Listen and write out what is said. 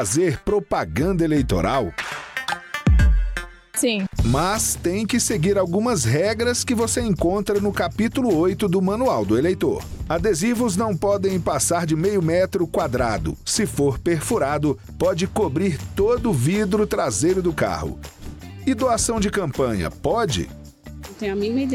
fazer propaganda eleitoral? Sim. Mas tem que seguir algumas regras que você encontra no capítulo 8 do Manual do Eleitor. Adesivos não podem passar de meio metro quadrado. Se for perfurado, pode cobrir todo o vidro traseiro do carro. E doação de campanha, pode? Não tenho a mínima ideia.